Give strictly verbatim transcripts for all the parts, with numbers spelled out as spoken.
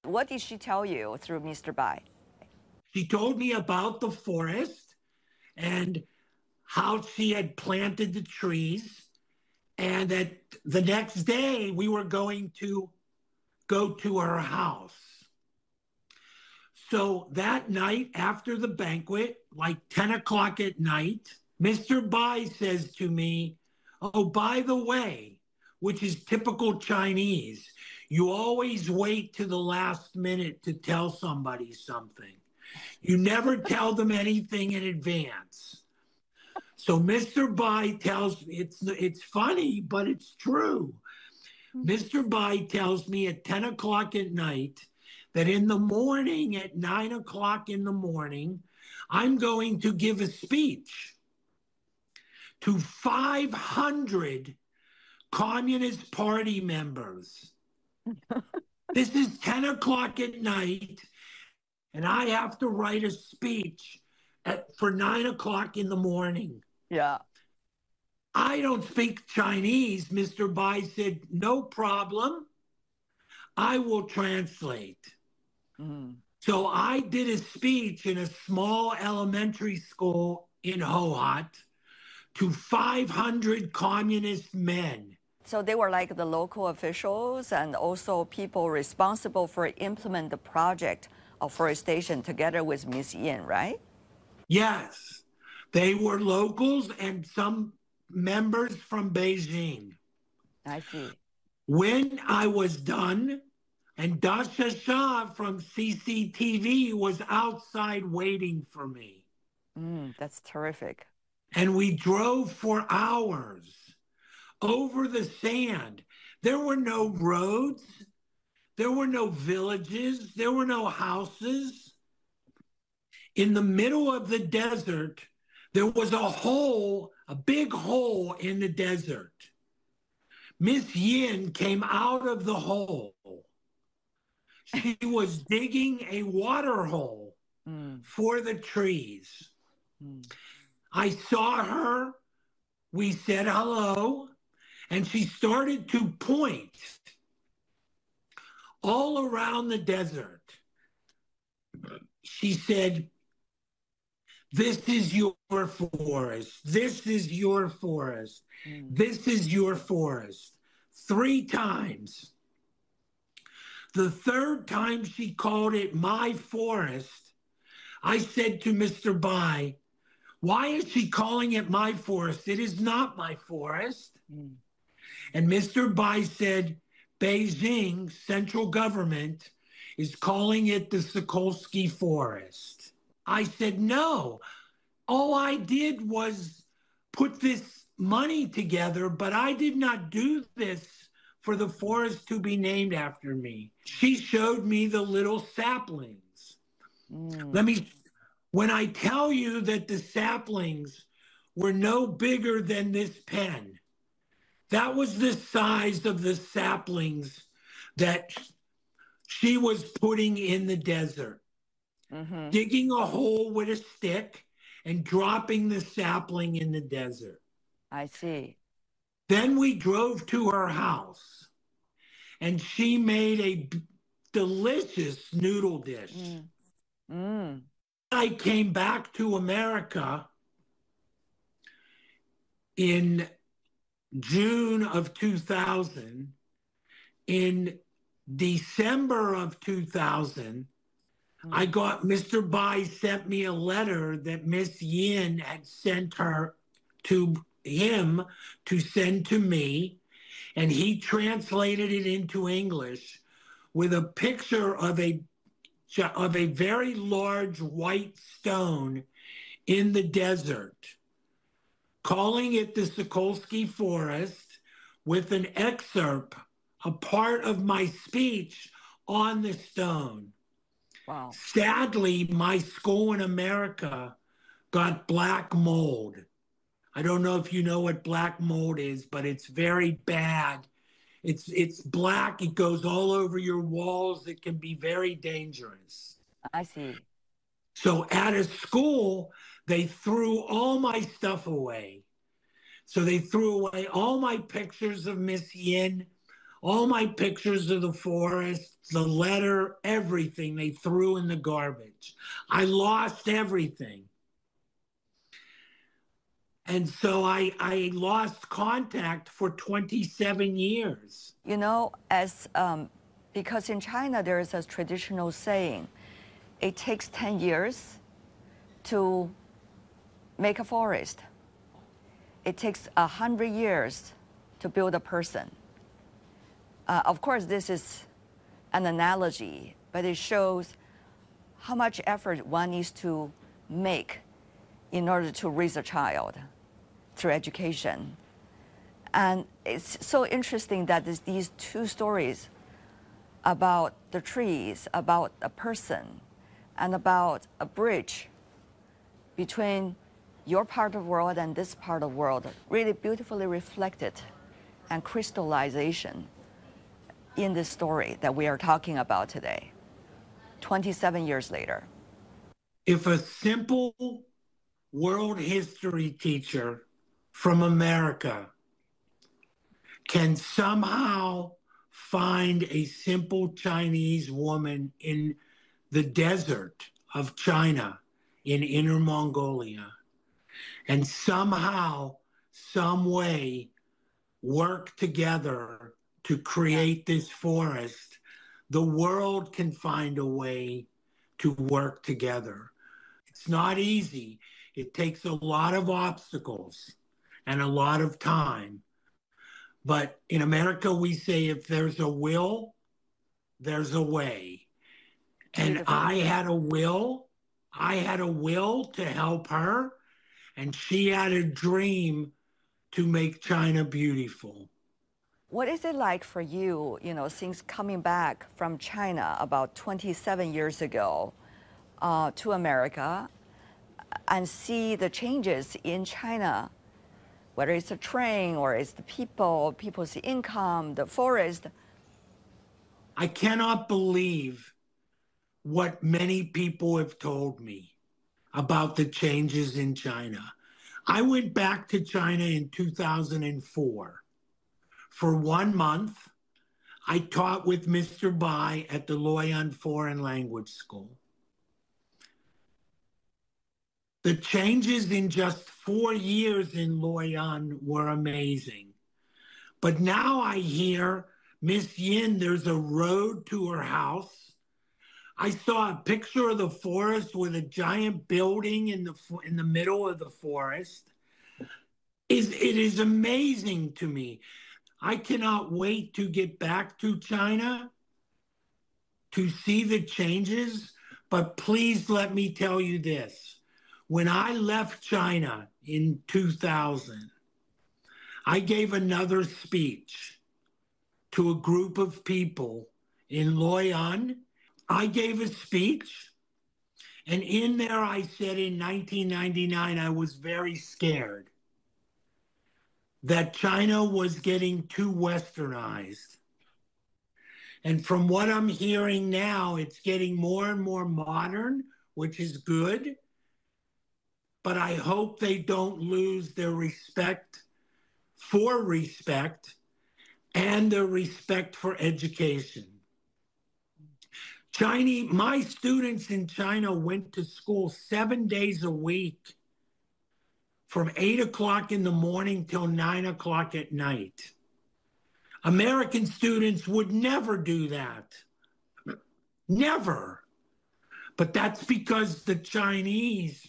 What did she tell you through Mister Bai? She told me about the forest and how she had planted the trees, and that the next day we were going to go to her house. So that night after the banquet, like ten o'clock at night, Mister Bai says to me, "Oh, by the way," which is typical Chinese, you always wait to the last minute to tell somebody something. You never tell them anything in advance. So Mister Bai tells me, it's, it's funny, but it's true. Mister Bai tells me at ten o'clock at night that in the morning, at nine o'clock in the morning, I'm going to give a speech to five hundred Communist Party members. This is ten o'clock at night, and I have to write a speech at, for nine o'clock in the morning. Yeah. I don't speak Chinese. Mister Bai said, "No problem. I will translate." Mm. So I did a speech in a small elementary school in Hohhot to five hundred communist men. So they were like the local officials and also people responsible for implement the project of forestation together with Miss Yin, right? Yes. They were locals and some members from Beijing. I see. When I was done, and Dasha Shah from C C T V was outside waiting for me. Mm, that's terrific. And we drove for hours over the sand. There were no roads. There were no villages. There were no houses. In the middle of the desert, there was a hole, a big hole in the desert. Miss Yin came out of the hole. She was digging a water hole mm. for the trees. Mm. I saw her. We said hello, and she started to point all around the desert. She said, "This is your forest. This is your forest. Mm. This is your forest." Three times. The third time she called it my forest, I said to Mister Bai, "Why is she calling it my forest? It is not my forest." Mm. And Mister Bai said, "Beijing central government is calling it the Sokolsky Forest." I said, "No, all I did was put this money together, but I did not do this for the forest to be named after me." She showed me the little saplings. Mm. Let me, when I tell you that the saplings were no bigger than this pen, that was the size of the saplings that she was putting in the desert. Mm-hmm. Digging a hole with a stick and dropping the sapling in the desert. I see. Then we drove to her house, and she made a delicious noodle dish. Mm. Mm. I came back to America in June of two thousand. In December of two thousand, mm. I got, Mister Bai sent me a letter that Miss Yin had sent her to him to send to me, and he translated it into English with a picture of a of a very large white stone in the desert, calling it the Sokolsky Forest, with an excerpt, a part of my speech on the stone. Wow. Sadly, my school in America got black mold. I don't know if you know what black mold is, but it's very bad. It's it's black. It goes all over your walls. It can be very dangerous. I see. So at a school, they threw all my stuff away. So they threw away all my pictures of Miss Yin, All my pictures of the forest, the letter, everything they threw in the garbage. I lost everything. And so I, I lost contact for twenty-seven years. You know, as um, because in China there is a traditional saying, it takes ten years to make a forest. It takes a hundred years to build a person. Uh, of course, this is an analogy, but it shows how much effort one needs to make in order to raise a child through education. And it's so interesting that there's these two stories about the trees, about a person, and about a bridge between your part of the world and this part of the world, really beautifully reflected and crystallization in this story that we are talking about today, twenty-seven years later. If a simple world history teacher from America can somehow find a simple Chinese woman in the desert of China, in Inner Mongolia, and somehow, some way, work together to create this forest, the world can find a way to work together. It's not easy. It takes a lot of obstacles and a lot of time. But in America, we say if there's a will, there's a way. And I had a will. I had a will to help her, and she had a dream to make China beautiful. What is it like for you, you know, since coming back from China about twenty-seven years ago uh, to America, and see the changes in China, whether it's the train or it's the people, people's income, the forest? I cannot believe what many people have told me about the changes in China. I went back to China in two thousand four. For one month, I taught with Mister Bai at the Luoyang Foreign Language School. The changes in just four years in Luoyang were amazing. But now I hear Miss Yin, there's a road to her house. I saw a picture of the forest with a giant building in the in the middle of the forest. Is it is amazing to me. I cannot wait to get back to China to see the changes. But please let me tell you this. When I left China in two thousand, I gave another speech to a group of people in Luoyang. I gave a speech, and in there I said in nineteen ninety-nine, I was very scared that China was getting too westernized. And from what I'm hearing now, it's getting more and more modern, which is good. But I hope they don't lose their respect for respect and their respect for education. Chinese, my students in China went to school seven days a week from eight o'clock in the morning till nine o'clock at night. American students would never do that. Never. But that's because the Chinese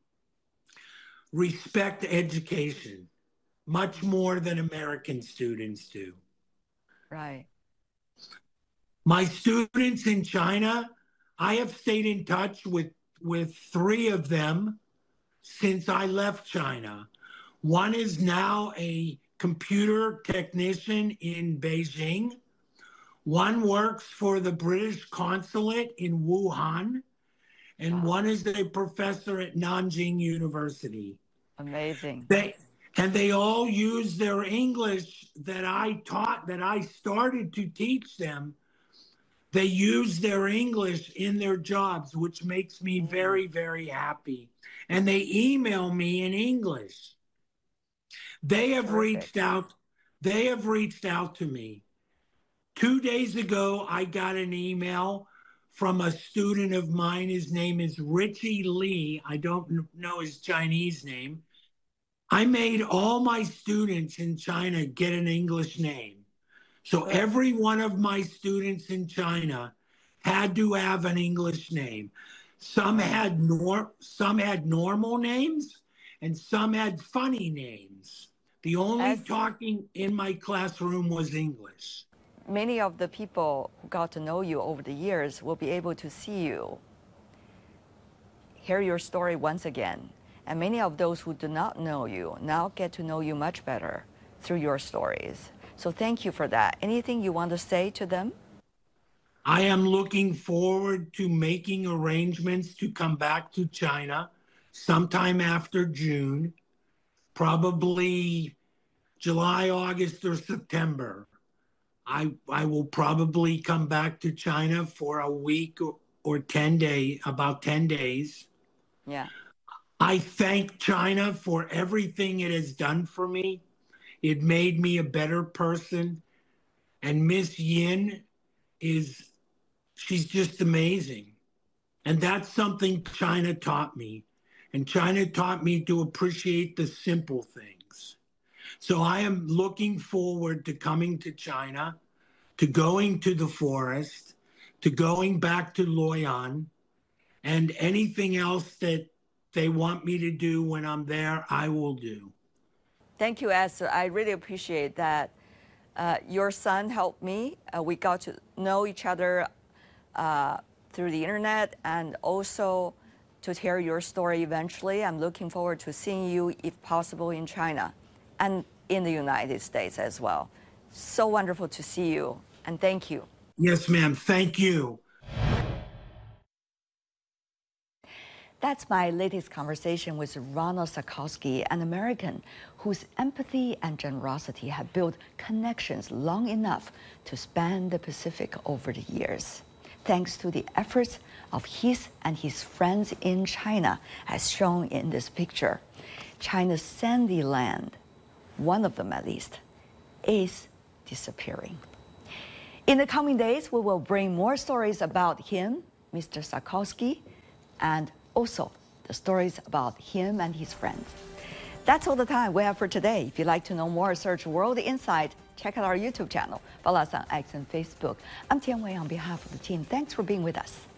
respect education much more than American students do. Right. My students in China, I have stayed in touch with, with three of them since I left China. One is now a computer technician in Beijing. One works for the British consulate in Wuhan. And one is a professor at Nanjing University. Amazing. They, and they all use their English that I taught, that I started to teach them. They use their English in their jobs, which makes me very, very happy. And they email me in English. They have Terrific. reached out, they have reached out to me Two days ago, I got an email from a student of mine. His name is Richie Lee. I don't know his Chinese name. I made all my students in China get an English name. So every one of my students in China had to have an English name. Some had nor some had normal names and some had funny names. The only As talking in my classroom was English. many of the people who got to know you over the years will be able to see you, hear your story once again. And many of those who do not know you now get to know you much better through your stories. So thank you for that. Anything you want to say to them? I am looking forward to making arrangements to come back to China sometime after June, probably July, August, or September. I, I will probably come back to China for a week or, or ten days, about ten days. Yeah. I thank China for everything it has done for me. It made me a better person. And Miss Yin is, she's just amazing. And that's something China taught me. And China taught me to appreciate the simple things. So I am looking forward to coming to China, to going to the forest, to going back to Luoyang, and anything else that they want me to do when I'm there, I will do. Thank you, Esther. I really appreciate that. Uh, your son helped me. Uh, we got to know each other uh, through the internet and also to hear your story eventually. I'm looking forward to seeing you, if possible, in China and in the United States as well. So wonderful to see you, and thank you. Yes, ma'am. Thank you. That's my latest conversation with Ronald Sakowsky, an American whose empathy and generosity have built connections long enough to span the Pacific over the years. Thanks to the efforts of his and his friends in China, as shown in this picture, China's sandy land, one of them at least, is disappearing. In the coming days, we will bring more stories about him, Mister Sakowsky, and also the stories about him and his friends. That's all the time we have for today. If you'd like to know more, search World Insight. Check out our YouTube channel. Follow us on X and Facebook. I'm Tian Wei on behalf of the team. Thanks for being with us.